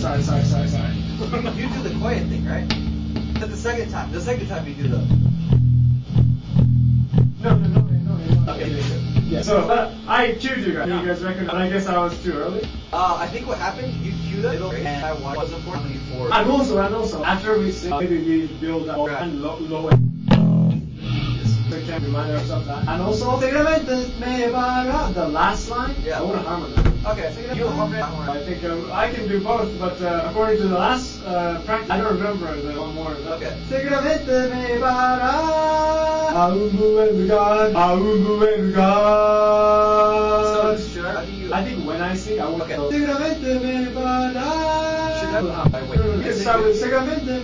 sorry. You do the quiet thing, right? But the second time you do the... No. Okay. Yeah. So, I cued you guys. You guys recognize. I guess I was too early. I think what happened, you queued it, and I wasn't for me for... And also, after we sing, maybe we build up and low end. We can remind ourselves that. And also, the last line, Yeah. I want to harmonize. Okay, you harmonize. I think I can do both, but according to the last practice, I don't remember the one more. Okay. So, should I, how do you... I think when I sing, I want Okay. to... Should I... We can start with